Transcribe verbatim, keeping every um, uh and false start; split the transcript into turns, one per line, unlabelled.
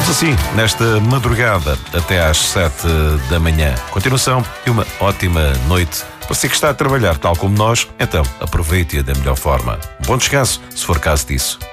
Ficamos assim, nesta madrugada, até às sete da manhã. Continuação e uma ótima noite. Para si que está a trabalhar tal como nós, então aproveite-a da melhor forma. Bom descanso, se for caso disso.